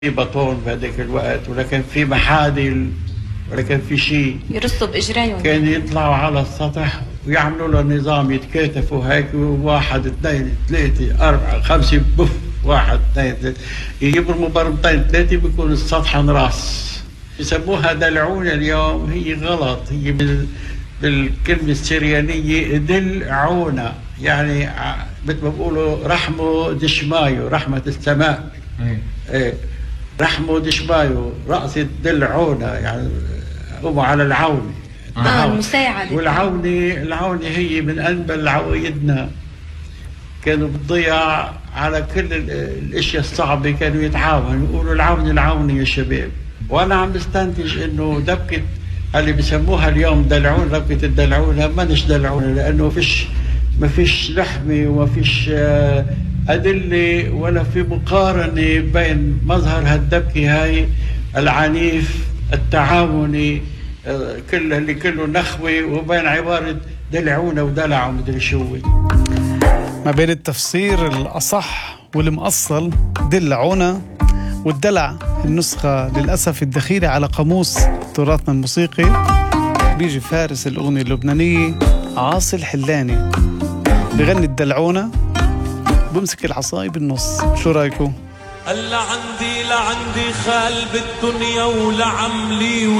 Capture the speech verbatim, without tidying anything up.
في بطون بهذاك الوقت ولا كان في محادل ولا كان في شيء. يرصوا باجريهم، كان يطلعوا على السطح ويعملوا له نظام، يتكاتفوا هيك، واحد اثنين ثلاثة أربعة خمسة بوف، واحد اثنين ثلاثة، يبرموا برمتين ثلاثة بيكون السطح انراس. يسموها دلعونة اليوم، هي غلط، هي بال... بالكلمة السريانية دلعونة، يعني مثل ما بيقولوا رحموا دشمايو، رحمة السماء. ايه رحموا دشمايو، رأس دلعونة، يعني قوموا على العون. اه المساعدة. والعونة العونة هي من أنبل عوايدنا، كانوا بتضيع على كل الاشياء الصعبة، كانوا يتعاونوا يقولوا العون العون يا شباب. وانا عم بستنتج انه دبكة اللي بسموها اليوم دلعون، دبكة الدلعونة ما نش دلعونة، لانه فيش ما فيش لحمة وما فيش أدلة ولا في مقارنة بين مظهر هالدبكة هاي العنيف التعاوني كله اللي كله نخوة، وبين عبارة دلعونة ودلعوا مدري شو. ما بين التفسير الأصح والمؤصل دلعونا والدلع، النسخة للأسف الدخيلة على قاموس تراثنا الموسيقي، بيجي فارس الأغنية اللبنانية عاصي الحلاني بغني الدلعونة، بمسك العصاي بالنص. شو رايكم؟ هلا عندي لعندي خال بالدنيا ولعملي